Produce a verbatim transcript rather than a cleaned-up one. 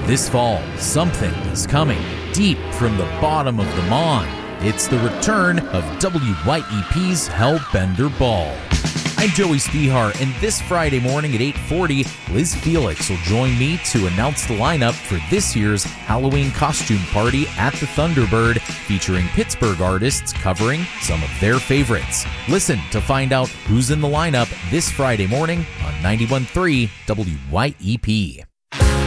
This fall, something is coming deep from the bottom of the Mon. It's the return of W Y E P's Hellbender Ball. I'm Joey Spihar, and this Friday morning at eight forty, Liz Felix will join me to announce the lineup for this year's Halloween costume party at the Thunderbird, featuring Pittsburgh artists covering some of their favorites. Listen to find out who's in the lineup this Friday morning on ninety-one point three W Y E P.